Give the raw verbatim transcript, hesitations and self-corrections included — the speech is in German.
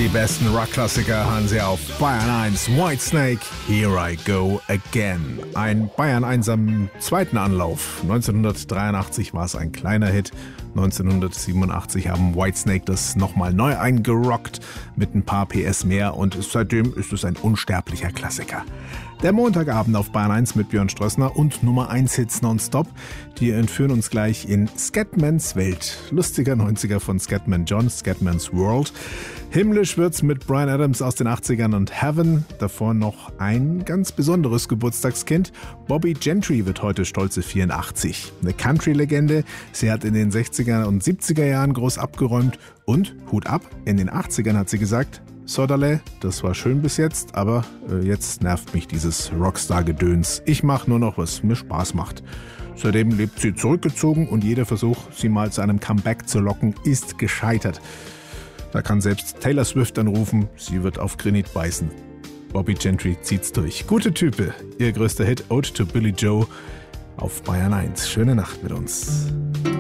Die besten Rockklassiker hören Sie auf Bayern eins. Whitesnake, Here I Go Again. Ein Bayern eins am zweiten Anlauf. neunzehnhundertdreiundachtzig war es ein kleiner Hit. neunzehnhundertsiebenundachtzig haben Whitesnake das nochmal neu eingerockt mit ein paar P S mehr und seitdem ist es ein unsterblicher Klassiker. Der Montagabend auf Bayern eins mit Björn Strössner und Nummer eins Hits nonstop. Die entführen uns gleich in Scatmans Welt. Lustiger neunziger von Scatman John, Scatman's World. Himmlisch wird's mit Bryan Adams aus den achtzigern und Heaven. Davor noch ein ganz besonderes Geburtstagskind. Bobbie Gentry wird heute stolze vierundachtzig. Eine Country-Legende. Sie hat in den sechziger und siebziger Jahren groß abgeräumt. Und, Hut ab, in den achtzigern hat sie gesagt, Sodale, das war schön bis jetzt, aber äh, jetzt nervt mich dieses Rockstar-Gedöns. Ich mache nur noch, was mir Spaß macht. Seitdem lebt sie zurückgezogen und jeder Versuch, sie mal zu einem Comeback zu locken, ist gescheitert. Da kann selbst Taylor Swift anrufen, sie wird auf Granit beißen. Bobbie Gentry zieht's durch. Gute Type, ihr größter Hit Ode to Billy Joe auf Bayern eins. Schöne Nacht mit uns.